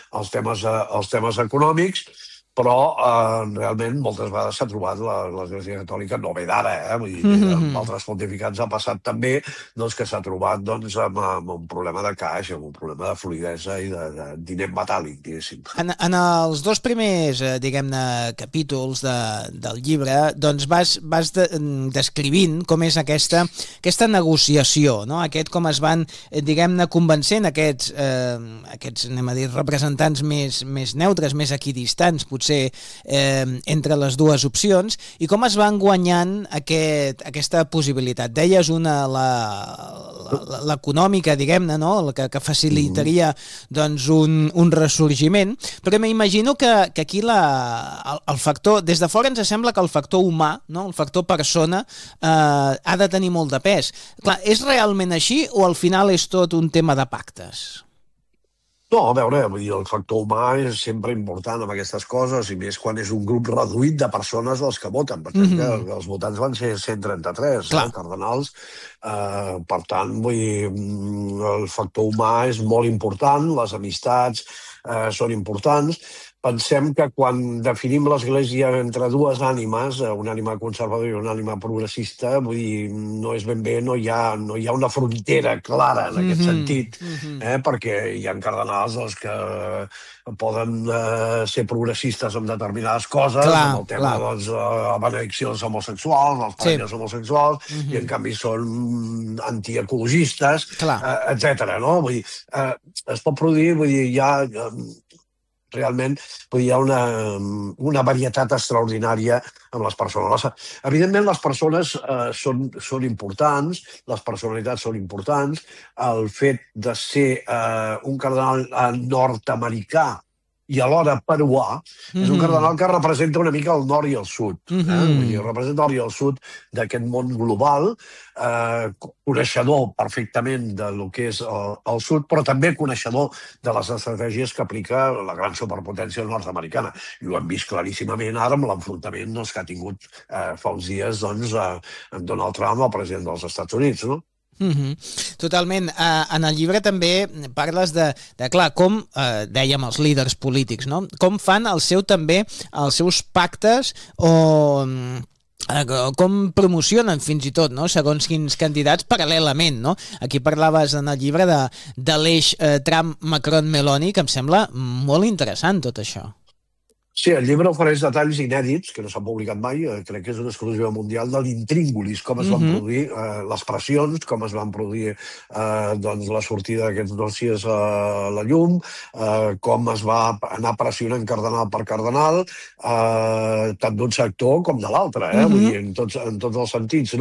els temes econòmics, però realment moltes vegades s'ha trobat l'Església Catòlica, no ve d'ara, vull dir, amb altres pontificats ha passat també que s'ha trobat amb un problema de caix, amb un problema de fluïdesa i de diner metàl·lic, diguéssim. En els dos primers, diguem-ne, capítols del llibre, doncs vas descrivint com és aquesta negociació, no? Com es van, diguem-ne, convencent aquests, anem a dir, representants més neutres, més equidistants, potser entre les dues opcions, i com es van guanyant aquesta possibilitat. Deies una, l'econòmica, diguem-ne, no? Que facilitaria doncs, un ressorgiment, però m'imagino que aquí el factor, des de fora ens sembla que el factor humà, no? El factor persona, ha de tenir molt de pes. Clar, és realment així o al final és tot un tema de pactes? No, a veure, el factor humà és sempre important en aquestes coses, i més quan és un grup reduït de persones els que voten. Per exemple, els votants van ser 133 cardenals. Per tant, el factor humà és molt important, les amistats són importants. Pensem que quan definim l'Església entre dues ànimes, una ànima conservadora i una ànima progressista, vull dir, no és ben bé, no hi ha una frontera clara en aquest sentit, perquè hi ha cardenals que poden ser progressistes en determinades coses, amb el tema de la benedicció dels homosexuals, els parelles homosexuals, i en canvi són antiecologistes, etc. Vull dir, es pot produir, vull dir, realment hi ha una varietat extraordinària amb les persones. Evidentment, les persones són importants, les personalitats són importants. El fet de ser un cardenal nord-americà i alhora peruà, és un cardenal que representa una mica el nord i el sud. Representa el nord i el sud d'aquest món global, coneixedor perfectament del que és el sud, però també coneixedor de les estratègies que aplica la gran superpotència nord-americana. I ho hem vist claríssimament ara amb l'enfrontament que ha tingut fa uns dies amb Donald Trump, el president dels Estats Units, no? Totalment. En el llibre també parles de clar, com dèiem els líders polítics, no? Com fan els seus pactes o com promocionen fins i tot, no? Segons quins candidats paral·lelament, no? Aquí parlaves en el llibre de l'eix Trump-Macron-Meloni, que em sembla molt interessant tot això. Sí, el llibre ofereix detalls inèdits, que no s'han publicat mai, crec que és una exclusiva mundial, de l'intríngulis, com es van produir les pressions, com es van produir la sortida d'aquests dossiers a la llum, com es va anar pressionant cardenal per cardenal, tant d'un sector com de l'altre, en tots els sentits.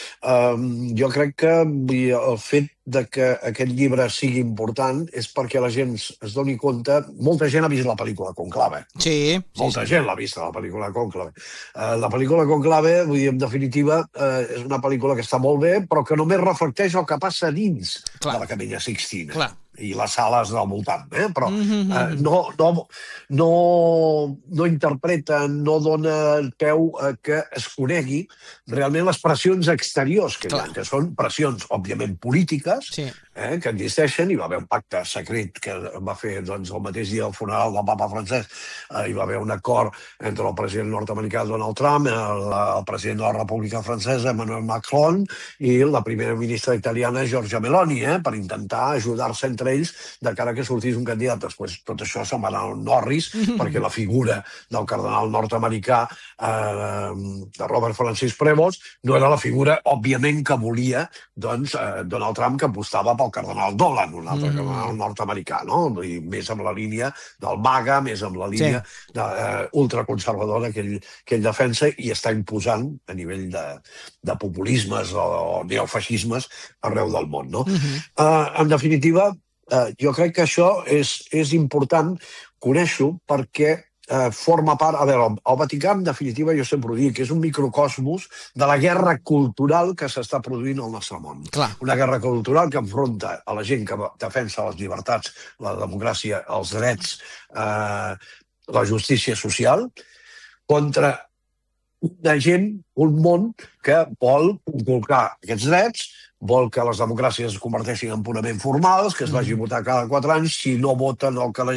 Jo crec que el fet que aquest llibre sigui important és perquè la gent es doni compte. Molta gent ha vist la pel·lícula Conclave. Sí. Molta gent l'ha vist, la pel·lícula Conclave. La pel·lícula Conclave, vull dir, en definitiva, és una pel·lícula que està molt bé, però que només reflecteix el que passa dins de la Capella Sixtina i les sales del voltant, però no interpreta, no dona peu a que es conegui realment les pressions exteriors que hi ha, que són pressions, òbviament, polítiques, que existeixen. Hi va haver un pacte secret que va fer el mateix dia del funeral del papa Francesc. Hi va haver un acord entre el president nord-americà Donald Trump, el president de la República Francesa Emmanuel Macron i la primera ministra italiana Giorgia Meloni, per intentar ajudar-se entre ells de cara que sortís un candidat. Després tot això se'n va anar al Norris, perquè la figura del cardenal nord-americà de Robert Francis Prevost no era la figura, òbviament, que volia Donald Trump, que apostava pel cardenal Dolan, un altre cardenal nord-americà, més amb la línia del MAGA, més amb la línia ultraconservadora que ell defensa i està imposant a nivell de populismes o neofeixismes arreu del món. En definitiva, jo crec que això és important conèixer-ho perquè forma part... A veure, el Vaticà, en definitiva, jo sempre ho dic, és un microcosmos de la guerra cultural que s'està produint al nostre món. Una guerra cultural que enfronta a la gent que defensa les llibertats, la democràcia, els drets, la justícia social, contra una gent, un món que vol inculcar aquests drets, vol que les democràcies es converteixin en purament formals, que es vagi a votar cada 4 anys, si no voten el que la